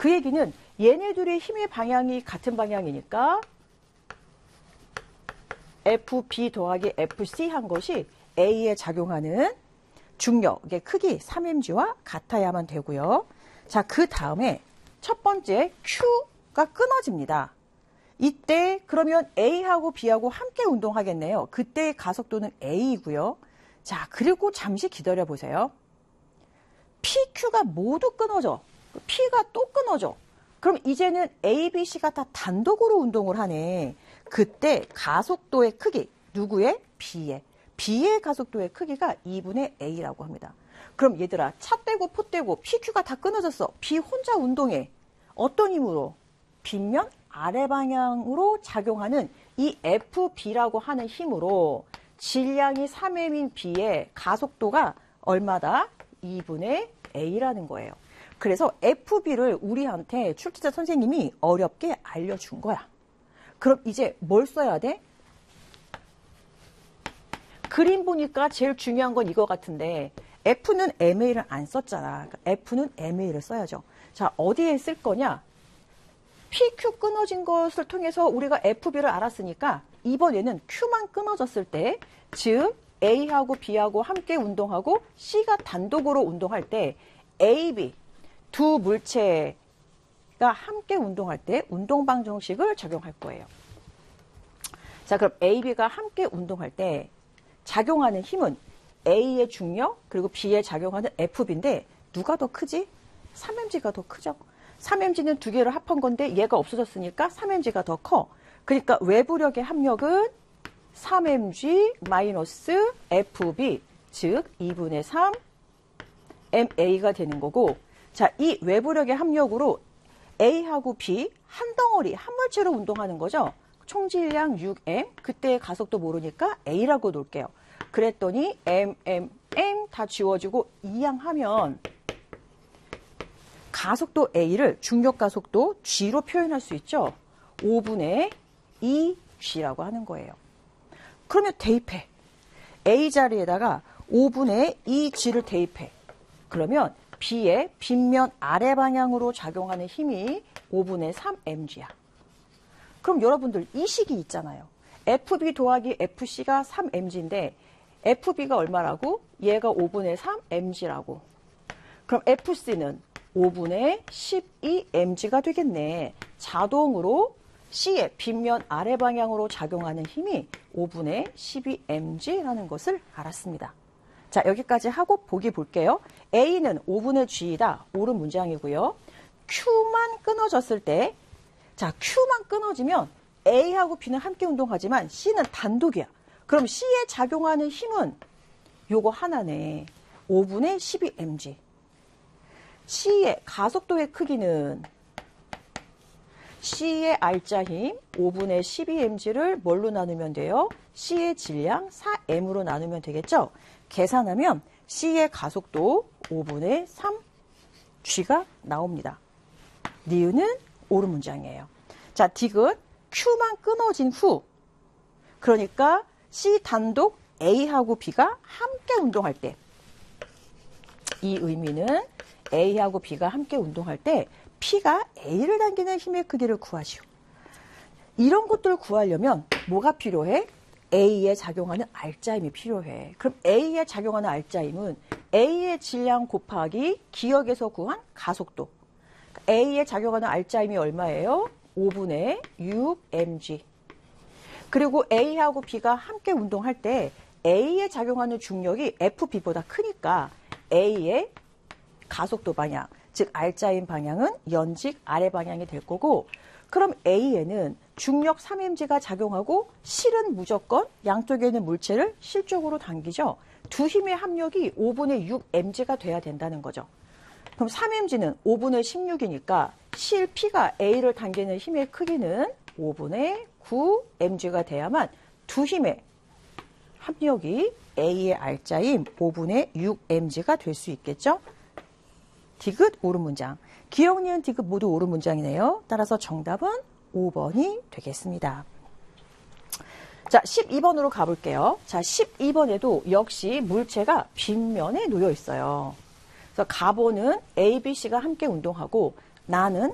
그 얘기는 얘네들의 힘의 방향이 같은 방향이니까 FB 더하기 FC 한 것이 A에 작용하는 중력의 크기 3mg와 같아야만 되고요. 자, 그 다음에 첫 번째 Q가 끊어집니다. 이때 그러면 A하고 B하고 함께 운동하겠네요. 그때의 가속도는 A이고요. 자, 그리고 잠시 기다려 보세요. PQ가 모두 끊어져. P가 또 끊어져. 그럼 이제는 A, B, C가 다 단독으로 운동을 하네. 그때 가속도의 크기, 누구의? B의. B의 가속도의 크기가 2분의 A라고 합니다. 그럼 얘들아, 차 떼고 포 떼고 PQ가 다 끊어졌어. B 혼자 운동해. 어떤 힘으로? 빗면 아래 방향으로 작용하는 이 FB라고 하는 힘으로 질량이 3m인 B의 가속도가 얼마다? 2분의 A라는 거예요. 그래서 FB를 우리한테 출제자 선생님이 어렵게 알려준 거야. 그럼 이제 뭘 써야 돼? 그림 보니까 제일 중요한 건 이거 같은데 F는 MA를 안 썼잖아. 그러니까 F는 MA를 써야죠. 자, 어디에 쓸 거냐? PQ 끊어진 것을 통해서 우리가 FB를 알았으니까 이번에는 Q만 끊어졌을 때, 즉 A하고 B하고 함께 운동하고 C가 단독으로 운동할 때 AB 두 물체가 함께 운동할 때 운동방 정식을 적용할 거예요. 자, 그럼 AB가 함께 운동할 때 작용하는 힘은 A의 중력 그리고 B에 작용하는 FB인데 누가 더 크지? 3mg가 더 크죠. 3mg는 두 개를 합한 건데 얘가 없어졌으니까 3mg가 더 커. 그러니까 외부력의 합력은 3mg FB, 즉 2분의 3 MA가 되는 거고, 자, 이 외부력의 합력으로 A하고 B 한 덩어리, 한 물체로 운동하는 거죠. 총질량 6M, 그때의 가속도 모르니까 A라고 놓을게요. 그랬더니 M 다 지워지고 이항하면 가속도 A를 중력 가속도 G로 표현할 수 있죠. 5분의 2G라고 하는 거예요. 그러면 대입해. A 자리에다가 5분의 2G를 대입해. 그러면 B의 빗면 아래 방향으로 작용하는 힘이 5분의 3mg야. 그럼 여러분들 이 식이 있잖아요. FB 더하기 FC가 3mg인데 FB가 얼마라고? 얘가 5분의 3mg라고. 그럼 FC는 5분의 12mg가 되겠네. 자동으로 C의 빗면 아래 방향으로 작용하는 힘이 5분의 12mg라는 것을 알았습니다. 자, 여기까지 하고 보기 볼게요. A는 5분의 G이다. 옳은 문장이고요. Q만 끊어졌을 때, 자, Q만 끊어지면 A하고 B는 함께 운동하지만 C는 단독이야. 그럼 C에 작용하는 힘은 요거 하나네. 5분의 12mg. C의 가속도의 크기는 C의 알짜 힘 5분의 12mg를 뭘로 나누면 돼요? C의 질량 4m으로 나누면 되겠죠? 계산하면 C의 가속도 5분의 3G가 나옵니다. 니은은 옳은 문장이에요. 자, 디귿 Q만 끊어진 후, 그러니까 C 단독 A하고 B가 함께 운동할 때, 이 의미는 A하고 B가 함께 운동할 때 P가 A를 당기는 힘의 크기를 구하시오. 이런 것들을 구하려면 뭐가 필요해? A에 작용하는 알짜 힘이 필요해. 그럼 A에 작용하는 알짜 힘은 A의 질량 곱하기 기역에서 구한 가속도. A에 작용하는 알짜 힘이 얼마예요? 5분의 6mg. 그리고 A하고 B가 함께 운동할 때 A에 작용하는 중력이 FB보다 크니까 A의 가속도 방향, 즉 알짜인 방향은 연직 아래 방향이 될 거고, 그럼 A에는 중력 3mg가 작용하고 실은 무조건 양쪽에 있는 물체를 실쪽으로 당기죠. 두 힘의 합력이 5분의 6mg가 돼야 된다는 거죠. 그럼 3mg는 5분의 16이니까 실 P가 A를 당기는 힘의 크기는 5분의 9mg가 돼야만 두 힘의 합력이 A의 알짜임 5분의 6mg가 될 수 있겠죠. 디귿 옳은 문장. 기역, 니은, 디귿 모두 옳은 문장이네요. 따라서 정답은 5번이 되겠습니다. 자, 12번으로 가볼게요. 자, 12번에도 역시 물체가 빗면에 놓여 있어요. 그래서 가보는 A, B, C가 함께 운동하고 나는